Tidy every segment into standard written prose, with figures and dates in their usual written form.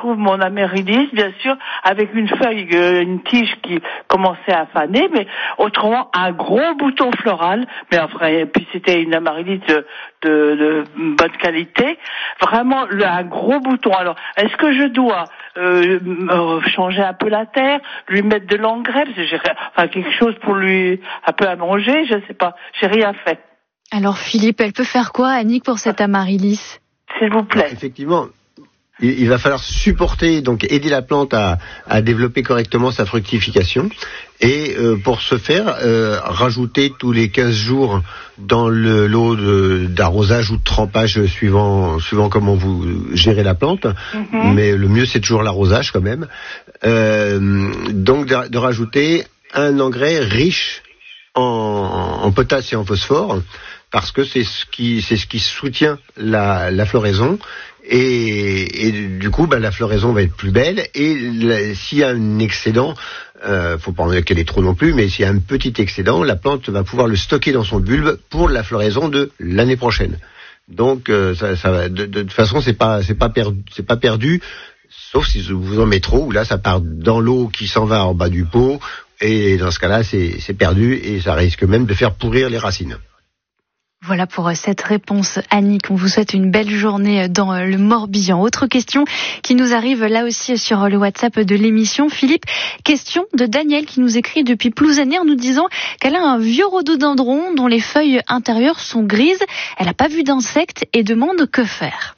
retrouve mon amaryllis, bien sûr, avec une feuille, une tige qui commençait à faner, mais autrement un gros bouton floral. Mais enfin, et puis c'était une amaryllis de bonne qualité, vraiment un gros bouton. Alors, est-ce que je dois changer un peu la terre, lui mettre de l'engrais, parce que quelque chose pour lui un peu à manger, je sais pas, j'ai rien fait. Alors Philippe, elle peut faire quoi, Annick, pour cette amaryllis ? S'il vous plaît. Alors, effectivement, il va falloir supporter, donc aider la plante à développer correctement sa fructification. Et pour ce faire, rajouter tous les 15 jours dans le lot d'arrosage ou de trempage suivant comment vous gérez la plante. Mais le mieux, c'est toujours l'arrosage quand même. Donc de rajouter un engrais riche en potasse et en phosphore, parce que c'est ce qui soutient la floraison. Et du coup, la floraison va être plus belle. Et s'il y a un excédent, faut pas en qu'elle ait trop non plus, mais s'il y a un petit excédent, la plante va pouvoir le stocker dans son bulbe pour la floraison de l'année prochaine. Donc, ça va, de toute façon, c'est pas perdu, sauf si vous en mettez trop, où là, ça part dans l'eau qui s'en va en bas du pot, et dans ce cas-là, c'est perdu, et ça risque même de faire pourrir les racines. Voilà pour cette réponse, Annick. On vous souhaite une belle journée dans le Morbihan. Autre question qui nous arrive là aussi sur le WhatsApp de l'émission. Philippe, question de Daniel qui nous écrit depuis Plouzané en nous disant qu'elle a un vieux rhododendron dont les feuilles intérieures sont grises. Elle n'a pas vu d'insectes et demande que faire.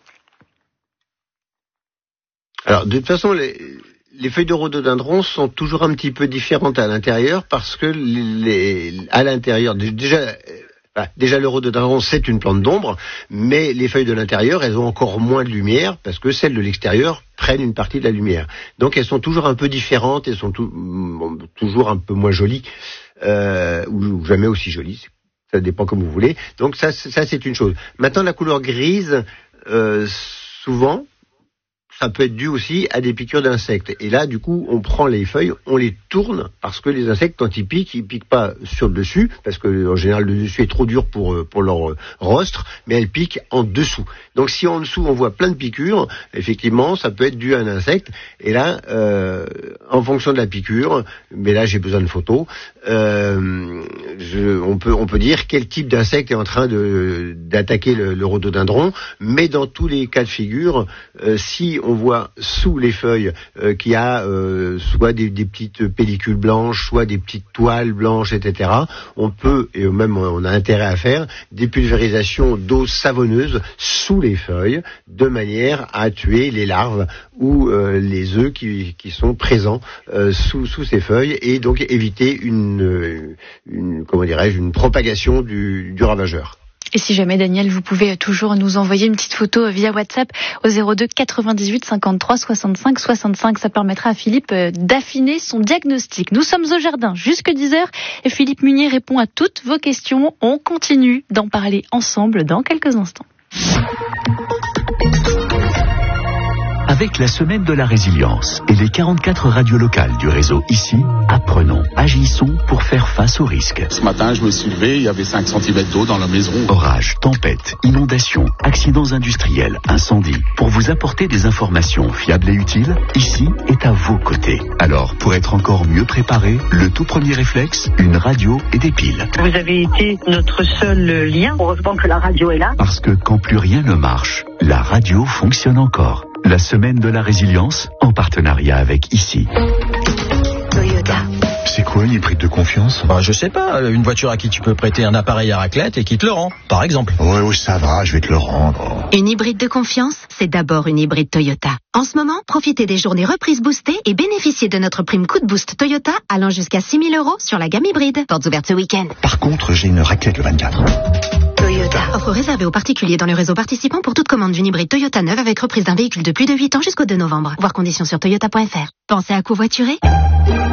Alors, de toute façon, les feuilles de rhododendron sont toujours un petit peu différentes à l'intérieur parce que à l'intérieur, déjà le rhododendron c'est une plante d'ombre, mais les feuilles de l'intérieur elles ont encore moins de lumière parce que celles de l'extérieur prennent une partie de la lumière. Donc elles sont toujours un peu différentes, elles sont toujours un peu moins jolies ou jamais aussi jolies. Ça dépend comme vous voulez. Donc ça c'est une chose. Maintenant la couleur grise, souvent ça peut être dû aussi à des piqûres d'insectes. Et là, du coup, on prend les feuilles, on les tourne, parce que les insectes, quand ils piquent pas sur le dessus, parce que en général, le dessus est trop dur pour leur rostre, mais elles piquent en dessous. Donc, si en dessous, on voit plein de piqûres, effectivement, ça peut être dû à un insecte. Et là, en fonction de la piqûre, mais là, j'ai besoin de photos, on peut dire quel type d'insecte est en train d'attaquer le rhododendron, mais dans tous les cas de figure, si on voit sous les feuilles qu'il y a soit des petites pellicules blanches, soit des petites toiles blanches, etc. On peut, et même on a intérêt à faire, des pulvérisations d'eau savonneuse sous les feuilles, de manière à tuer les larves ou les œufs qui sont présents sous ces feuilles, et donc éviter une propagation du ravageur. Et si jamais, Daniel, vous pouvez toujours nous envoyer une petite photo via WhatsApp au 02 98 53 65 65. Ça permettra à Philippe d'affiner son diagnostic. Nous sommes au jardin jusque 10h et Philippe Munier répond à toutes vos questions. On continue d'en parler ensemble dans quelques instants. Avec la semaine de la résilience et les 44 radios locales du réseau ici, apprenons, agissons pour faire face aux risques. Ce matin, je me suis levé, il y avait 5 cm d'eau dans la maison. Orages, tempêtes, inondations, accidents industriels, incendies. Pour vous apporter des informations fiables et utiles, ici est à vos côtés. Alors, pour être encore mieux préparé, le tout premier réflexe, une radio et des piles. Vous avez été notre seul lien. Heureusement que la radio est là. Parce que quand plus rien ne marche, la radio fonctionne encore. La semaine de la résilience, en partenariat avec ici. Toyota. C'est quoi une hybride de confiance ? Je sais pas, une voiture à qui tu peux prêter un appareil à raclette et qui te le rend, par exemple. Oui, ça va, je vais te le rendre. Une hybride de confiance, c'est d'abord une hybride Toyota. En ce moment, profitez des journées reprises boostées et bénéficiez de notre prime coup de boost Toyota allant jusqu'à 6 000 € sur la gamme hybride. Portes ouvertes ce week-end. Par contre, j'ai une raclette le 24. Toyota. Offre réservée aux particuliers dans le réseau participant pour toute commande d'une hybride Toyota neuve avec reprise d'un véhicule de plus de 8 ans jusqu'au 2 novembre. Voir conditions sur toyota.fr. Pensez à covoiturer ? Dans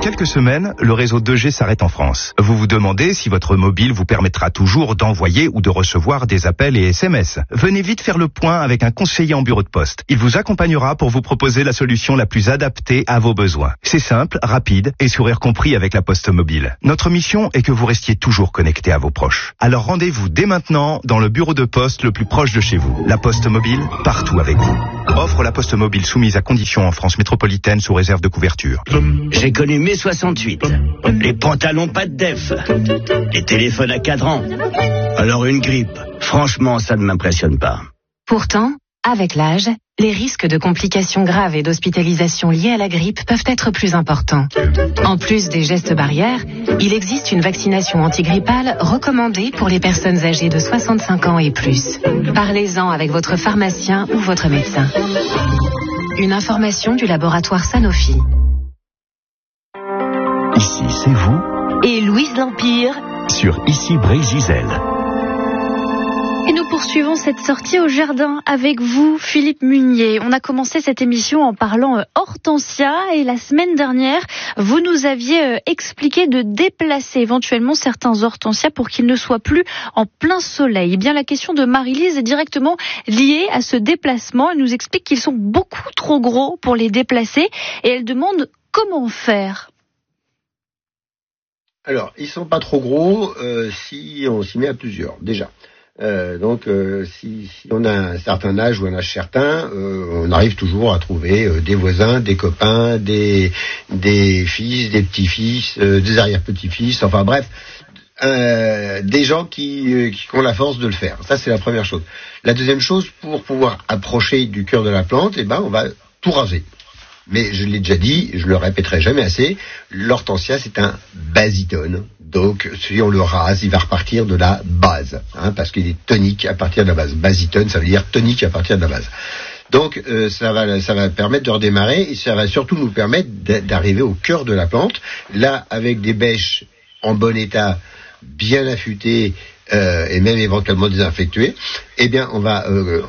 quelques semaines, le réseau 2G s'arrête en France. Vous vous demandez si votre mobile vous permettra toujours d'envoyer ou de recevoir des appels et SMS. Venez vite faire le point avec un conseiller en bureau de poste. Il vous accompagnera pour vous proposer la solution la plus adaptée à vos besoins. C'est simple, rapide et sourire compris avec la Poste Mobile. Notre mission est que vous restiez toujours connecté à vos proches. Alors rendez-vous dès maintenant dans le bureau de poste le plus proche de chez vous. La Poste Mobile, partout avec vous. Offre la Poste Mobile soumise à conditions en France métropolitaine sous réserve de couverture. J'ai connu mai 68. Les pantalons pas de def. Les téléphones à cadran. Alors une grippe. Franchement, ça ne m'impressionne pas. Pourtant, avec l'âge, les risques de complications graves et d'hospitalisation liées à la grippe peuvent être plus importants. En plus des gestes barrières, il existe une vaccination antigrippale recommandée pour les personnes âgées de 65 ans et plus. Parlez-en avec votre pharmacien ou votre médecin. Une information du laboratoire Sanofi. Ici, c'est vous. Et Louise L'Empire. Sur Ici Brésil. Et nous poursuivons cette sortie au jardin avec vous, Philippe Munier. On a commencé cette émission en parlant hortensia et la semaine dernière, vous nous aviez expliqué de déplacer éventuellement certains hortensias pour qu'ils ne soient plus en plein soleil. Eh bien, la question de Marie-Lise est directement liée à ce déplacement. Elle nous explique qu'ils sont beaucoup trop gros pour les déplacer et elle demande comment faire. Alors, ils sont pas trop gros si on s'y met à plusieurs, déjà. Si on a un certain âge ou un âge certain, on arrive toujours à trouver des voisins, des copains, des fils, des petits-fils, des arrière-petits-fils, enfin bref, des gens qui ont la force de le faire. Ça, c'est la première chose. La deuxième chose, pour pouvoir approcher du cœur de la plante, on va tout raser. Mais je l'ai déjà dit, je le répéterai jamais assez, l'hortensia c'est un basitone. Donc si on le rase, il va repartir de la base, parce qu'il est tonique à partir de la base. Basitone, ça veut dire tonique à partir de la base. Donc ça va permettre de redémarrer et ça va surtout nous permettre d'arriver au cœur de la plante. Là, avec des bêches en bon état, bien affûtées et même éventuellement désinfectuées, on va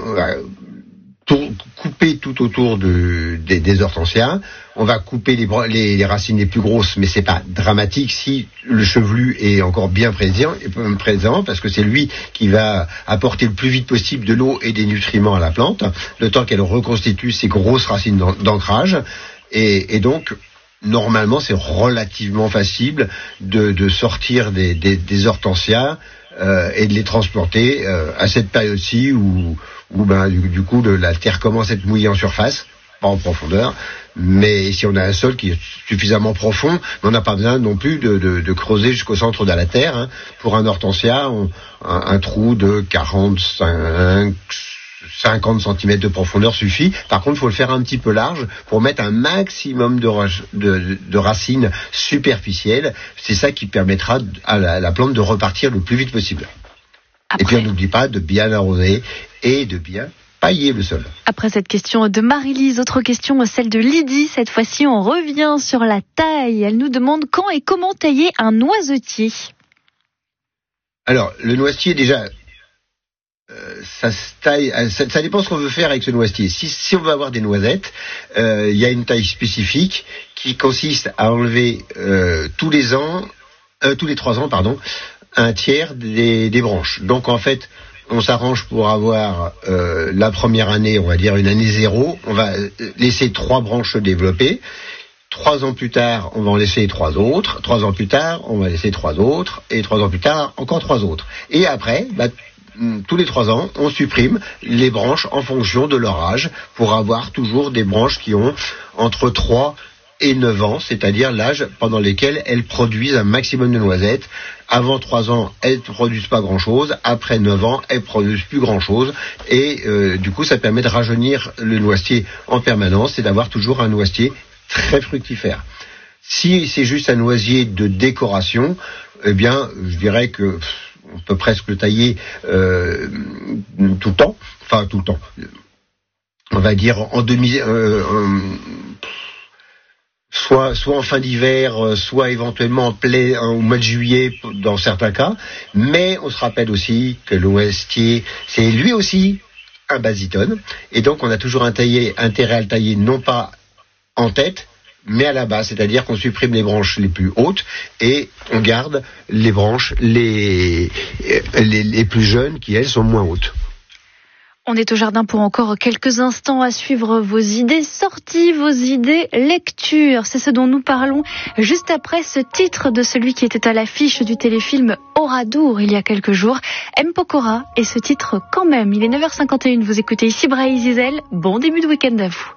couper tout autour des hortensias. On va couper les racines les plus grosses, mais c'est pas dramatique si le chevelu est encore bien présent, parce que c'est lui qui va apporter le plus vite possible de l'eau et des nutriments à la plante, le temps qu'elle reconstitue ses grosses racines d'ancrage. Et donc, normalement, c'est relativement facile de sortir des hortensias et de les transplanter à cette période-ci où du coup la terre commence à être mouillée en surface, pas en profondeur, mais si on a un sol qui est suffisamment profond, on n'a pas besoin non plus de creuser jusqu'au centre de la terre. Pour un hortensia, un trou de 50 cm de profondeur suffit. Par contre, il faut le faire un petit peu large pour mettre un maximum de racines superficielles. C'est ça qui permettra à la plante de repartir le plus vite possible. Après. Et puis on n'oublie pas de bien arroser et de bien pailler le sol. Après cette question de Marie-Lise, autre question, celle de Lydie. Cette fois-ci, on revient sur la taille. Elle nous demande quand et comment tailler un noisetier. Alors, le noisetier, déjà, ça se taille, ça dépend ce qu'on veut faire avec ce noisetier. Si on veut avoir des noisettes, il y a une taille spécifique qui consiste à enlever tous les 3 ans, un tiers des branches. Donc en fait, on s'arrange pour avoir la première année, on va dire une année 0, on va laisser 3 branches se développer. 3 ans plus tard, on va en laisser 3 autres. 3 ans plus tard, on va laisser 3 autres. Et 3 ans plus tard, encore 3 autres. Et après, tous les 3 ans, on supprime les branches en fonction de leur âge pour avoir toujours des branches qui ont entre 3 et 9 ans, c'est-à-dire l'âge pendant lequel elles produisent un maximum de noisettes. Avant 3 ans, elles ne produisent pas grand-chose. Après 9 ans, elles produisent plus grand-chose. Et du coup, ça permet de rajeunir le noisetier en permanence et d'avoir toujours un noisetier très fructifère. Si c'est juste un noisier de décoration, je dirais que on peut presque le tailler tout le temps. Enfin, tout le temps. On va dire en soit en fin d'hiver, soit éventuellement au mois de juillet dans certains cas. Mais on se rappelle aussi que le noisetier, c'est lui aussi un basitone. Et donc on a toujours intérêt à le tailler non pas en tête, met à la base, c'est-à-dire qu'on supprime les branches les plus hautes et on garde les branches les plus jeunes qui, elles, sont moins hautes. On est au jardin pour encore quelques instants à suivre vos idées sorties, vos idées lecture. C'est ce dont nous parlons juste après ce titre de celui qui était à l'affiche du téléfilm Oradour il y a quelques jours, M. Pokora, et ce titre quand même. Il est 9h51, vous écoutez ici Braille Zizel. Bon début de week-end à vous.